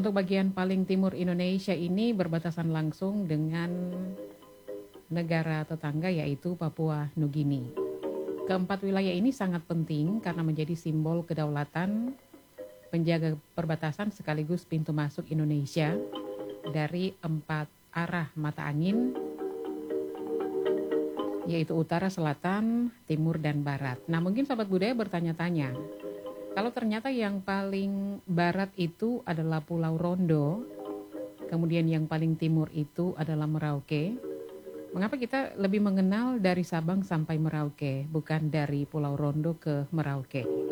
Untuk bagian paling timur Indonesia ini berbatasan langsung dengan negara tetangga yaitu Papua Nugini. Keempat wilayah ini sangat penting karena menjadi simbol kedaulatan, penjaga perbatasan sekaligus pintu masuk Indonesia dari 4 arah mata angin, yaitu utara, selatan, timur, dan barat. Nah, mungkin sahabat budaya bertanya-tanya, kalau ternyata yang paling barat itu adalah Pulau Rondo, kemudian yang paling timur itu adalah Merauke, mengapa kita lebih mengenal dari Sabang sampai Merauke, bukan dari Pulau Rondo ke Merauke?